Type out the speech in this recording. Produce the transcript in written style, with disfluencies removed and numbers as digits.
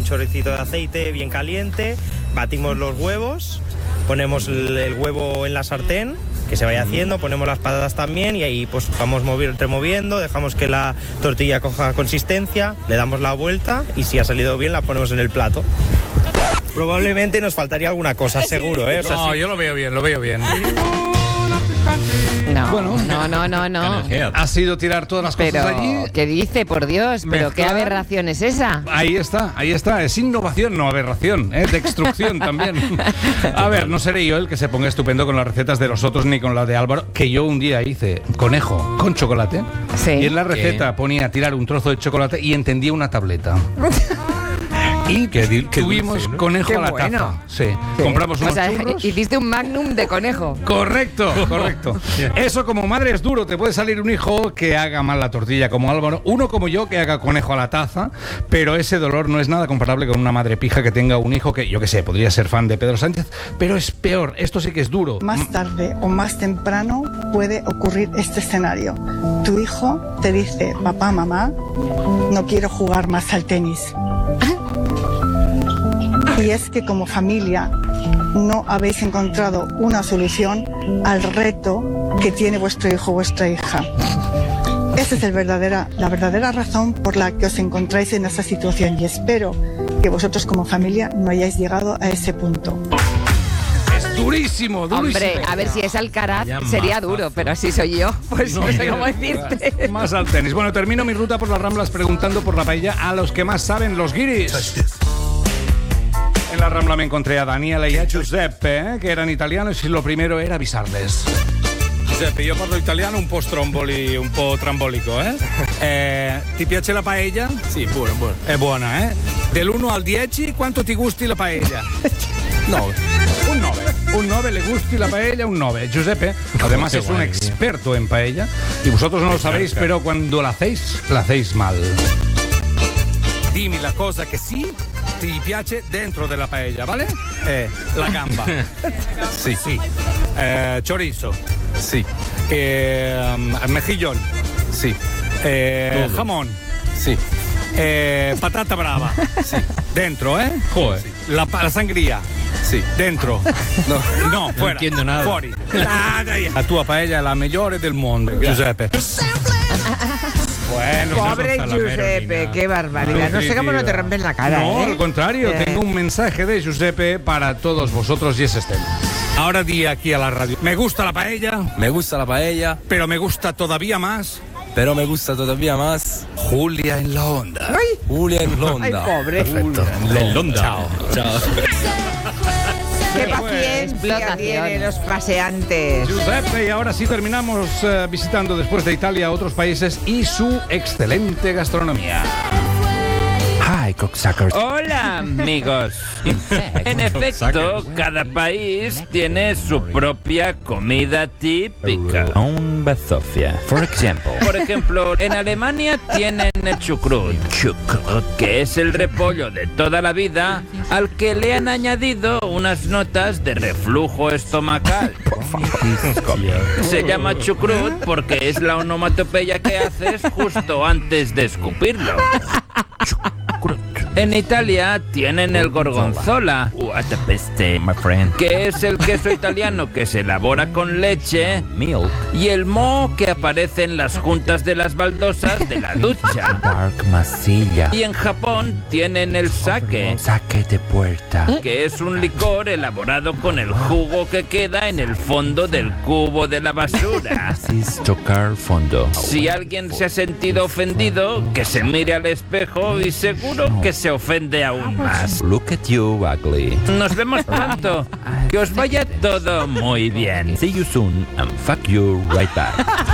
un chorrecito de aceite bien caliente, batimos los huevos, ponemos el huevo en la sartén, que se vaya haciendo, ponemos las patatas también y ahí pues vamos removiendo, dejamos que la tortilla coja consistencia, le damos la vuelta y si ha salido bien la ponemos en el plato. Probablemente nos faltaría alguna cosa, seguro, ¿eh? O sea, no, sí. yo lo veo bien, No, Bueno, no. Ha sido tirar todas las cosas Pero, allí. ¿qué dice, por Dios? ¿Pero qué Mezclar. aberración es esa? Ahí está, es innovación, no aberración, destrucción también. A ver, no seré yo el que se ponga estupendo con las recetas de los otros ni con la de Álvaro, que yo un día hice conejo con chocolate, Sí. y en la receta ponía tirar un trozo de chocolate y entendía una tableta. Y tuvimos dulce, ¿no? conejo Qué a la bueno. taza. Sí. Sí. Compramos unos O sea, churros. hiciste un magnum de conejo. Correcto. Eso como madre es duro. Te puede salir un hijo que haga mal la tortilla como Álvaro, uno como yo que haga conejo a la taza, pero ese dolor no es nada comparable con una madre pija que tenga un hijo que, yo qué sé, podría ser fan de Pedro Sánchez, pero es peor. Esto sí que es duro. Más tarde o más temprano puede ocurrir este escenario. Tu hijo te dice, papá, mamá, no quiero jugar más al tenis. Y es que como familia no habéis encontrado una solución al reto que tiene vuestro hijo o vuestra hija. Esa es la verdadera razón por la que os encontráis en esa situación y espero que vosotros como familia no hayáis llegado a ese punto. Es durísimo. Hombre, a ver si es Alcaraz sería duro, pero así soy yo. Pues no sé cómo decirte. Más al tenis. Bueno, termino mi ruta por las Ramblas preguntando por la paella a los que más saben, los guiris. En la Rambla me encontré a Daniela y a Giuseppe, que eran italianos, y lo primero era avisarles. Giuseppe, io parlo italiano un po' stromboli, un po' trambolico, ti piace la paella? Sì, buona. È buona, Dell'1 al 10, quanto ti gusti la paella? 9. Un 9, le gusti la paella, un 9. Giuseppe, además, es un experto en paella, y vosotros no lo sabéis, pero cuando la hacéis mal. Dimmi la cosa che sì ti piace dentro della paella, ¿vale? La gamba. Sì. Chorizo. Sì. Mejillón. Sì. Jamón. Sì. Patata brava. Sì. Dentro, Joder. La sangría. Sì. Dentro. No, fuera. No entiendo nada. Fuori. La tua paella è la migliore del mondo, Giuseppe. Bueno, Pobre no son Giuseppe, qué barbaridad. No sé cómo no te rompes la cara. No, ¿eh? al contrario, tengo un mensaje de Giuseppe para todos vosotros y es este. Ahora di aquí a la radio. Me gusta la paella, Me gusta la paella, pero me gusta todavía más pero me gusta todavía más Julia en la onda. Julia en Ay, Londa. pobre. Chao. Qué Pues, paciencia explotación. tienen los paseantes. Giuseppe, y ahora sí terminamos visitando después de Italia otros países y su excelente gastronomía. Hi, cocksuckers. Hola, amigos. En efecto, cada país tiene su propia comida típica. Un bazofia. For example. Por ejemplo, en Alemania tienen el chucrut, que es el repollo de toda la vida al que le han añadido unas notas de reflujo estomacal. Se llama chucrut porque es la onomatopeya que haces justo antes de escupirlo. En Italia tienen el gorgonzola, What the peste, my friend. que es el queso italiano que se elabora con leche, Milk. y el moho que aparece en las juntas de las baldosas de la ducha. Dark masilla. Y en Japón tienen el sake, Saque de puerta. que es un licor elaborado con el jugo que queda en el fondo del cubo de la basura. Es tocar fondo. Si alguien se ha sentido ofendido, que se mire al espejo y seguro que se ofende aún más. Look at you, ugly. Nos vemos pronto. Que os vaya todo muy bien. See you soon and fuck you right back.